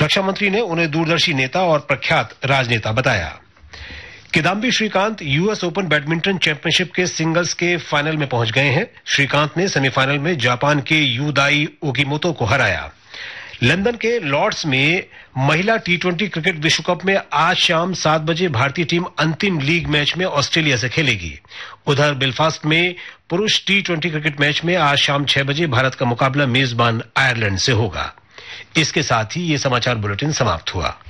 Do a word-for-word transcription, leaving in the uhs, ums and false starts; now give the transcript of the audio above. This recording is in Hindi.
रक्षा मंत्री ने उन्हें दूरदर्शी नेता और प्रख्यात राजनेता बताया। Kidambi Shrikant US open badminton championship के सिंगल्स के फाइनल में पहुंच गए हैं। श्रीकांत ने सेमीफाइनल में जापान के यूदाई ओगिमोतो को हराया। लंदन के लॉर्ड्स में महिला टी ट्वेंटी क्रिकेट विश्व कप में आज शाम सात बजे भारतीय टीम अंतिम लीग मैच में ऑस्ट्रेलिया से खेलेगी। उधर बेलफास्ट में पुरुष टी ट्वेंटी क्रिकेट मैच में आज शाम छह बजे भारत का मुकाबला मेजबान आयरलैंड से होगा। इसके साथ ही ये समाचार बुलेटिन समाप्त हुआ।